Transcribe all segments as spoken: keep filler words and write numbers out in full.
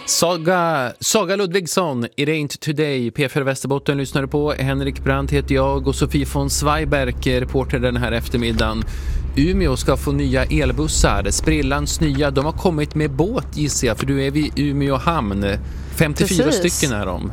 Saga, Saga Ludvigsson, It Ain't Today. P fyra Västerbotten lyssnar du på. Henrik Brandt heter jag och Sofie von Zweiberg, reporter den här eftermiddagen. Umeå ska få nya elbussar, sprillans nya. De har kommit med båt, gissar jag, för du är vid Umeå hamn. femtiofyra Precis. Stycken är de.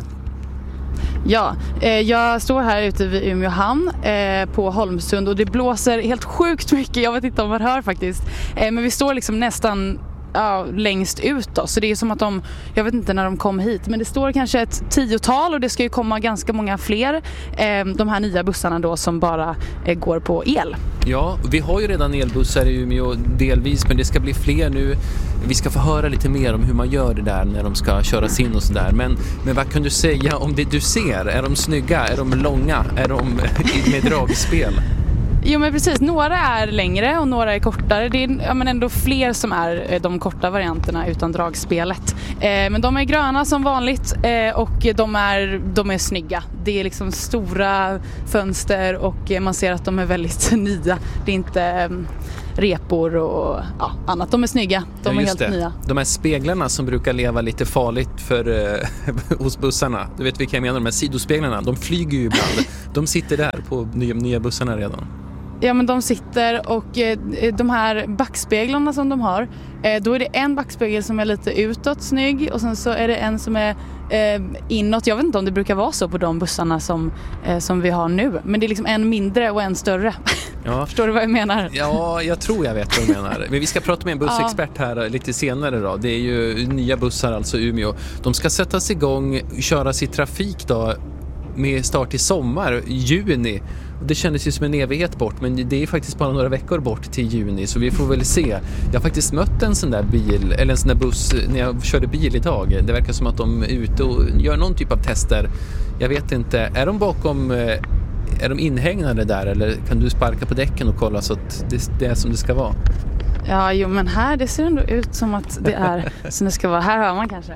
Ja, eh, jag står här ute vid Umeå hamn eh, på Holmsund och det blåser helt sjukt mycket. Jag vet inte om man hör faktiskt. Eh, men vi står liksom nästan ja, längst ut då. Så det är som att de, jag vet inte när de kom hit, men det står kanske ett tiotal och det ska ju komma ganska många fler. Eh, de här nya bussarna då som bara eh, går på el. Ja, vi har ju redan elbussar i Umeå delvis, men det ska bli fler nu. Vi ska få höra lite mer om hur man gör det där när de ska köras in och sådär. Men, men vad kan du säga om det du ser? Är de snygga? Är de långa? Är de med dragspel? Jo men precis, några är längre och några är kortare. Det är ja, men ändå fler som är de korta varianterna utan dragspelet. Eh, men de är gröna som vanligt eh, och de är, de är snygga. Det är liksom stora fönster och eh, man ser att de är väldigt nya. Det är inte eh, repor och ja, annat. De är snygga, de ja, är helt det. nya. De här speglarna som brukar leva lite farligt för, eh, hos bussarna. Du vet vilka jag menar, de här sidospeglarna. De flyger ju ibland. De sitter där på nya, nya bussarna redan. Ja men de sitter och eh, de här backspeglarna som de har, eh, då är det en backspegel som är lite utåt snygg och sen så är det en som är eh, inåt. Jag vet inte om det brukar vara så på de bussarna som, eh, som vi har nu, men det är liksom en mindre och en större. Ja. Förstår du vad jag menar? Ja, jag tror jag vet vad du menar. Men vi ska prata med en bussexpert här lite senare då. Det är ju nya bussar, alltså Umeå. De ska sättas igång, köras i trafik då med start i sommar, juni. Det kändes ju som en evighet bort, men det är faktiskt bara några veckor bort till juni, så vi får väl se. Jag har faktiskt mött en sån där bil, eller en sån där buss när jag körde bil idag. Det verkar som att de är ute och gör någon typ av tester. Jag vet inte, är de bakom, är de inhägnade där, eller kan du sparka på däcken och kolla så att det, det är som det ska vara? Ja, jo men här, det ser ändå ut som att det är som det ska vara. Här hör man kanske.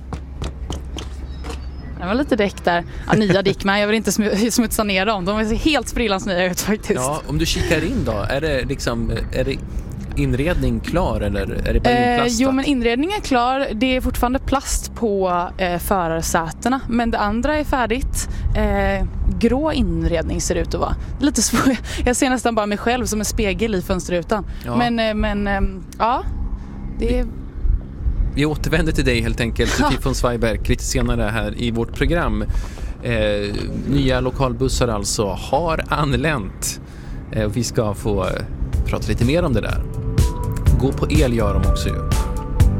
Det var lite däck där. Ja, nya däck, men jag vill inte smutsa ner dem. De ser helt sprillans nya ut faktiskt. Ja, om du kikar in då, är det liksom, är det inredning klar eller är det bara inplastat? Eh, jo, men inredningen är klar. Det är fortfarande plast på eh, förarsätena, men det andra är färdigt. Eh, grå inredning ser det ut att vara. Lite svår. Jag ser nästan bara mig själv som en spegel i fönsterrutan. Ja. Men, eh, men eh, ja, det är... Vi återvänder till dig helt enkelt, Sofie von Zweiberg, lite senare här i vårt program. Eh, nya lokalbussar alltså har anlänt. Eh, och vi ska få eh, prata lite mer om det där. Gå på el gör de också ju.